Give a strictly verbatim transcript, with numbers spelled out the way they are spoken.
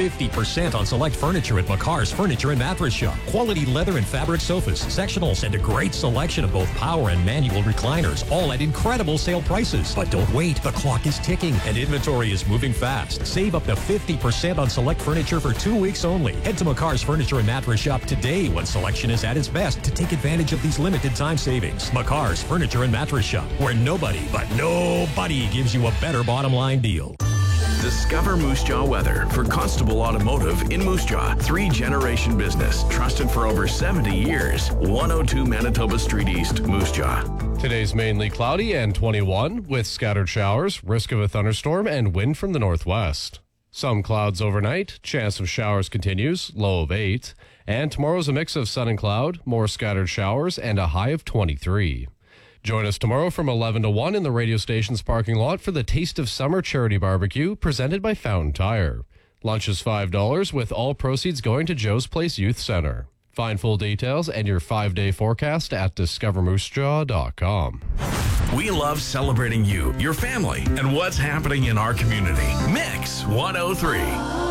fifty percent on select furniture at McCarr's Furniture and Mattress Shop. Quality leather and fabric sofas, sectionals, and a great selection of both power and manual recliners, all at incredible sale prices. But don't wait, the clock is ticking and inventory is moving fast. Save up to fifty percent on select furniture for two weeks only. Head to McCarr's Furniture and Mattress Shop today when selection is at its best to take advantage of these limited time savings. McCarr's Furniture and Mattress Shop, where nobody, but nobody gives you a better bottom line deal. Discover Moose Jaw Weather for Constable Automotive in Moose Jaw. Three-generation business, trusted for over seventy years. one oh two Manitoba Street East, Moose Jaw. Today's mainly cloudy and twenty-one, with scattered showers, risk of a thunderstorm, and wind from the northwest. Some clouds overnight, chance of showers continues, low of eight. And tomorrow's a mix of sun and cloud, more scattered showers, and a high of twenty-three. Join us tomorrow from eleven to one in the radio station's parking lot for the Taste of Summer Charity Barbecue presented by Fountain Tire. Lunch is five dollars with all proceeds going to Joe's Place Youth Center. Find full details and your five-day forecast at discover moose jaw dot com. We love celebrating you, your family, and what's happening in our community. Mix one oh three.